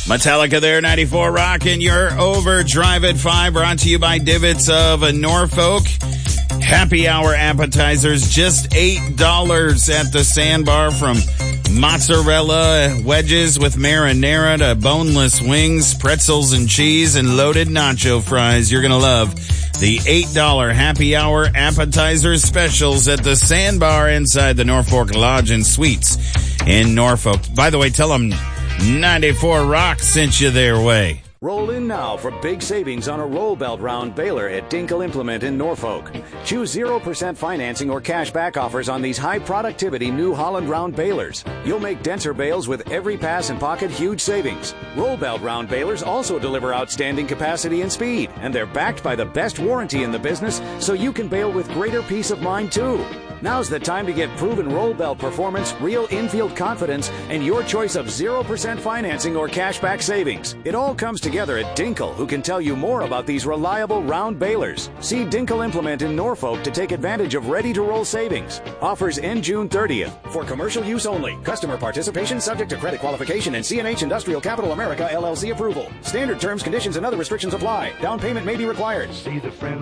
Metallica there, 94 Rock, and your Overdrive at 5, brought to you by Divots of Norfolk. Happy hour appetizers, just $8 at the Sandbar, from mozzarella wedges with marinara to boneless wings, pretzels and cheese, and loaded nacho fries. You're going to love the $8 happy hour appetizer specials at the Sandbar inside the Norfolk Lodge and Suites in Norfolk. By the way, tell them 94 Rock sent you their way. Roll in now for big savings on a roll belt round baler at Dinkel Implement in Norfolk. Choose 0% financing or cash back offers on these high productivity New Holland round balers. You'll make denser bales with every pass and pocket huge savings. Roll belt round balers also deliver outstanding capacity and speed, and they're backed by the best warranty in the business, so you can bale with greater peace of mind too. Now's the time to get proven roll belt performance, real infield confidence, and your choice of 0% financing or cashback savings. It all comes together at Dinkel, who can tell you more about these reliable round balers. See Dinkel Implement in Norfolk to take advantage of ready-to-roll savings. Offers end June 30th. For commercial use only. Customer participation subject to credit qualification and CNH Industrial Capital America LLC approval. Standard terms, conditions, and other restrictions apply. Down payment may be required. See the friend